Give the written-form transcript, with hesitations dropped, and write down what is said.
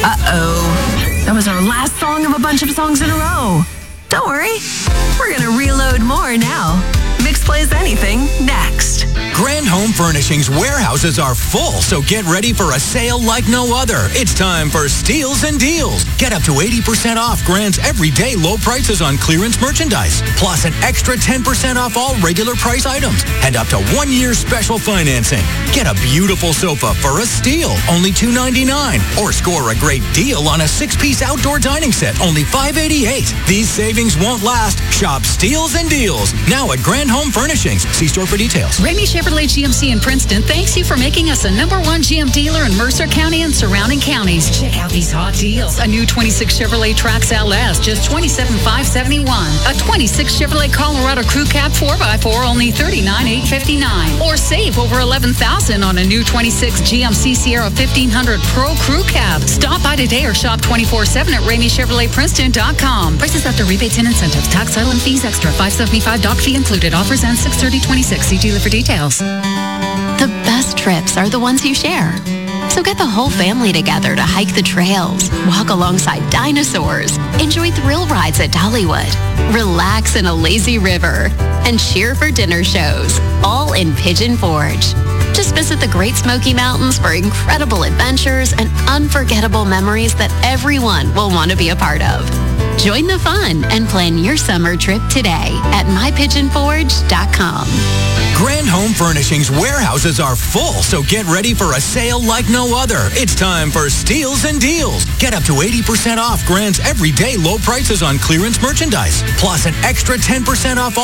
Uh-oh. That was our last song of a bunch of songs in a row. Don't worry. We're going to reload more now. Mix Plays Anything next. Grand Home Furnishings warehouses are full, so get ready for a sale like no other. It's time for Steals and Deals. Get up to 80% off Grand's everyday low prices on clearance merchandise, plus an extra 10% off all regular price items, and up to 1 year special financing. Get a beautiful sofa for a steal, only $299, or score a great deal on a 6-piece outdoor dining set, only $588. These savings won't last. Shop Steals and Deals now at Grand Home Furnishings. See store for details. Ramey Chevrolet GMC in Princeton thanks you for making us a #1 GM dealer in Mercer County and surrounding counties. Check out these hot deals. A new 26 Chevrolet Trax LS, just $27,571. A 26 Chevrolet Colorado Crew Cab 4x4, only $39,859. Or save over $11,000 on a new 26 GMC Sierra 1500 Pro Crew Cab. Stop by today or shop 24/7 at RameyChevroletPrinceton.com. Prices after rebates and incentives. Tax, title, and fees extra. $575 dock fee included. Offers end 6/30/26. See dealer for details. The best trips are the ones you share. So get the whole family together to hike the trails, walk alongside dinosaurs, enjoy thrill rides at Dollywood, relax in a lazy river, and cheer for dinner shows, all in Pigeon Forge. Just visit the Great Smoky Mountains for incredible adventures and unforgettable memories that everyone will want to be a part of. Join the fun and plan your summer trip today at mypigeonforge.com. Grand Home Furnishings warehouses are full, so get ready for a sale like no other. It's time for Steals and Deals. Get up to 80% off Grand's everyday low prices on clearance merchandise, plus an extra 10% off